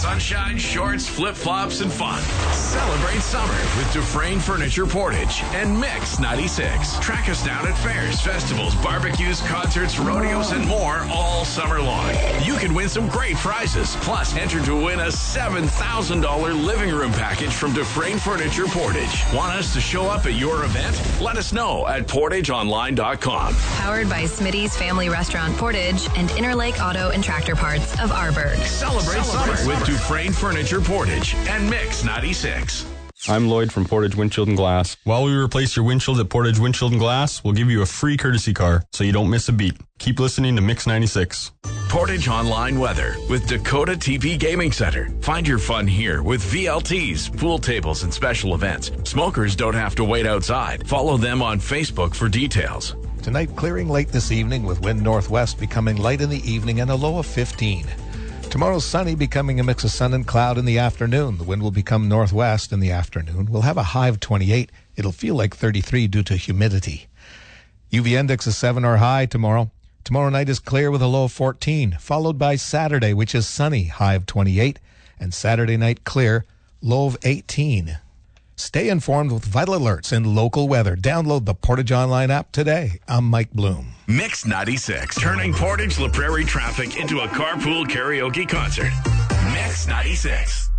Sunshine, shorts, flip-flops, and fun. Celebrate summer with Dufresne Furniture Portage and Mix 96. Track us down at fairs, festivals, barbecues, concerts, rodeos, and more all summer long. You can win some great prizes. Plus, enter to win a $7,000 living room package from Dufresne Furniture Portage. Want us to show up at your event? Let us know at portageonline.com. Powered by Smitty's Family Restaurant Portage and Interlake Auto and Tractor Parts of Arborg. Celebrate summer with Dufresne Furniture Portage and Mix 96. I'm Lloyd from Portage Windshield and Glass. While we replace your windshield at Portage Windshield and Glass, we'll give you a free courtesy car so you don't miss a beat. Keep listening to Mix 96. Portage Online Weather with Dakota TP Gaming Center. Find your fun here with VLTs, pool tables, and special events. Smokers don't have to wait outside. Follow them on Facebook for details. Tonight, clearing late this evening with wind northwest becoming light in the evening and a low of 15. Tomorrow, sunny, becoming a mix of sun and cloud in the afternoon. The wind will become northwest in the afternoon. We'll have a high of 28. It'll feel like 33 due to humidity. UV index is 7 or high tomorrow. Tomorrow night is clear with a low of 14, followed by Saturday, which is sunny, high of 28, and Saturday night clear, low of 18. Stay informed with vital alerts and local weather. Download the Portage Online app today. I'm Mike Bloom. Mix 96, turning Portage La Prairie traffic into a carpool karaoke concert. Mix 96.